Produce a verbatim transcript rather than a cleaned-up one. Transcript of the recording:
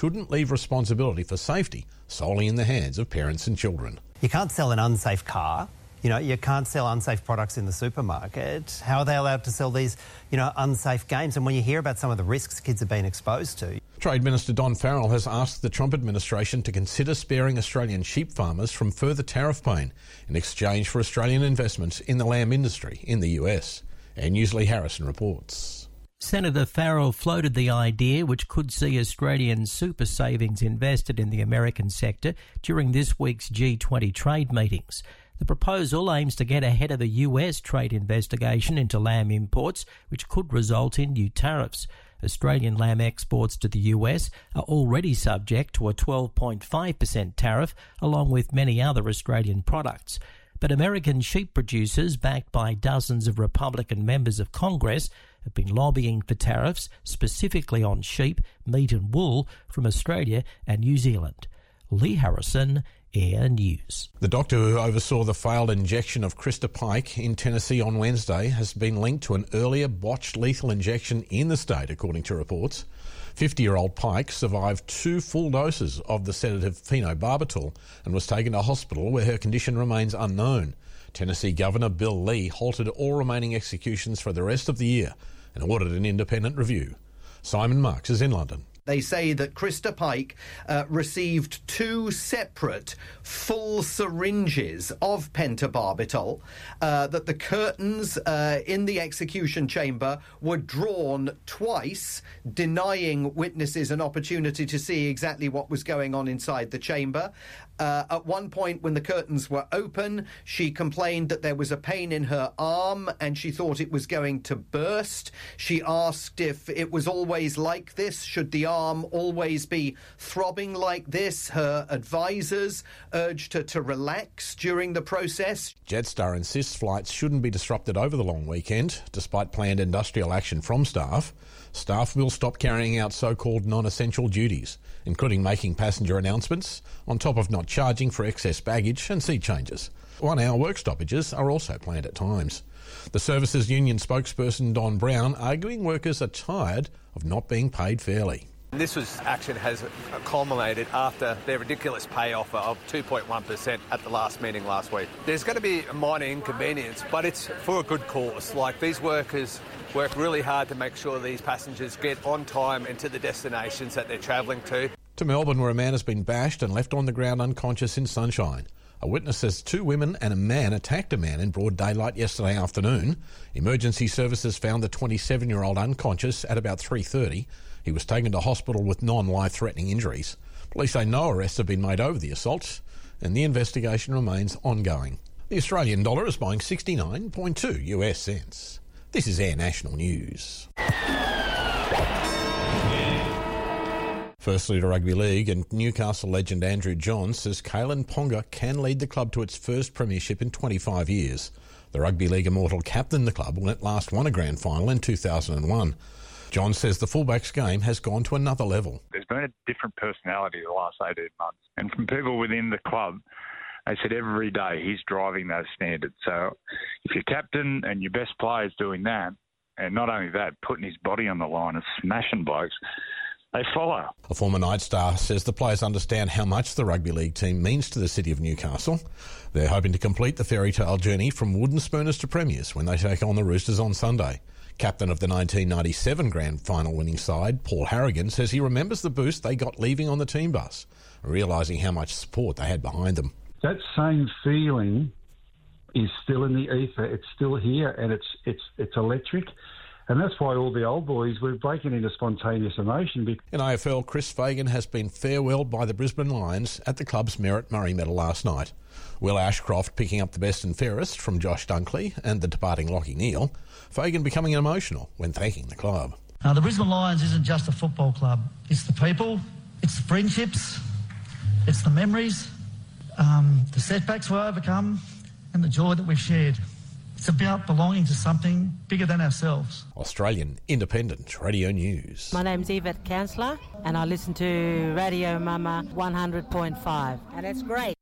shouldn't leave responsibility for safety solely in the hands of parents and children. You can't sell an unsafe car. You know, you can't sell unsafe products in the supermarket. How are they allowed to sell these, you know, unsafe games? And when you hear about some of the risks kids have been exposed to... Trade Minister Don Farrell has asked the Trump administration to consider sparing Australian sheep farmers from further tariff pain in exchange for Australian investment in the lamb industry in the U S. And News Lee Harrison reports. Senator Farrell floated the idea, which could see Australian super savings invested in the American sector during this week's G twenty trade meetings. The proposal aims to get ahead of the U S trade investigation into lamb imports, which could result in new tariffs. Australian lamb exports to the U S are already subject to a twelve point five percent tariff, along with many other Australian products. But American sheep producers, backed by dozens of Republican members of Congress, have been lobbying for tariffs, specifically on sheep, meat and wool, from Australia and New Zealand. Lee Harrison, Air News. The doctor who oversaw the failed injection of Krista Pike in Tennessee on Wednesday has been linked to an earlier botched lethal injection in the state, according to reports. fifty-year-old Pike survived two full doses of the sedative phenobarbital and was taken to hospital where her condition remains unknown. Tennessee Governor Bill Lee halted all remaining executions for the rest of the year and ordered an independent review. Simon Marks is in London. They say that Krista Pike uh, received two separate full syringes of pentobarbital, uh, that the curtains uh, in the execution chamber were drawn twice, denying witnesses an opportunity to see exactly what was going on inside the chamber. Uh, at one point, when the curtains were open, she complained that there was a pain in her arm and she thought it was going to burst. She asked if it was always like this. Should the arm always be throbbing like this? Her advisors urged her to relax during the process. Jetstar insists flights shouldn't be disrupted over the long weekend, despite planned industrial action from staff. Staff will stop carrying out so-called non-essential duties, including making passenger announcements, on top of not charging for excess baggage and seat changes. One-hour work stoppages are also planned at times. The services union spokesperson Don Brown arguing workers are tired of not being paid fairly. This was action has culminated after their ridiculous pay offer of two point one percent at the last meeting last week. There's going to be a minor inconvenience, but it's for a good cause. Like, these workers work really hard to make sure these passengers get on time and to the destinations that they're travelling to. To Melbourne, where a man has been bashed and left on the ground unconscious in Sunshine. A witness says two women and a man attacked a man in broad daylight yesterday afternoon. Emergency services found the twenty-seven-year-old unconscious at about three thirty. He was taken to hospital with non-life-threatening injuries. Police say no arrests have been made over the assault, and the investigation remains ongoing. The Australian dollar is buying sixty-nine point two U S cents. This is Air National News. Firstly to Rugby League, and Newcastle legend Andrew Johns says Kalen Ponga can lead the club to its first premiership in twenty-five years. The Rugby League immortal captained the club when it last won a grand final in two thousand one. John says the fullback's game has gone to another level. There's been a different personality the last eighteen months. And from people within the club, they said every day he's driving those standards. So if your captain and your best player's doing that, and not only that, putting his body on the line and smashing blokes, they follow. A former Night Star says the players understand how much the rugby league team means to the city of Newcastle. They're hoping to complete the fairy tale journey from wooden spooners to premiers when they take on the Roosters on Sunday. Captain of the nineteen ninety-seven grand final winning side, Paul Harrigan, says he remembers the boost they got leaving on the team bus, realising how much support they had behind them. That same feeling is still in the ether. It's still here, and it's it's it's electric. And that's why all the old boys were breaking into spontaneous emotion. In A F L, Chris Fagan has been farewelled by the Brisbane Lions at the club's Merritt Murray Medal last night. Will Ashcroft picking up the best and fairest from Josh Dunkley and the departing Lachie Neale. Fagan becoming emotional when thanking the club. Uh, the Brisbane Lions isn't just a football club. It's the people, it's the friendships, it's the memories, um, the setbacks we overcome and the joy that we've shared. It's about belonging to something bigger than ourselves. Australian Independent Radio News. My name's Yvette Counsellor and I listen to Radio Mama one hundred point five and it's great.